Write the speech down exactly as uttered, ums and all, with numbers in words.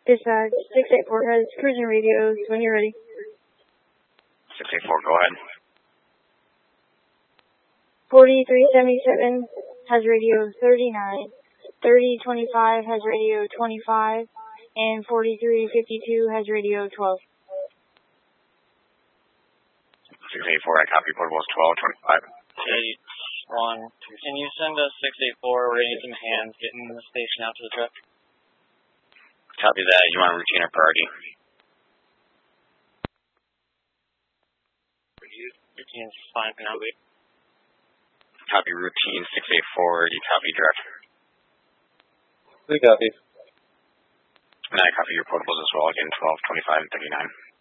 Dispatch, six eight four has cruising radios when you're ready. six eight four, go ahead. forty-three seventy-seven has radio thirty-nine, thirty twenty-five has radio twenty-five, and forty-three fifty-two has radio twelve. six eight four, I copy, portables twelve twenty-five. eight one, can you send us six eight four, radios in hand, getting the station out to the truck? Copy that, you want routine or priority? Routine's fine for now, wait. Copy routine six eight four, you copy direct. We copy. And I copy your portables as well, again twelve twenty-five and thirty-nine.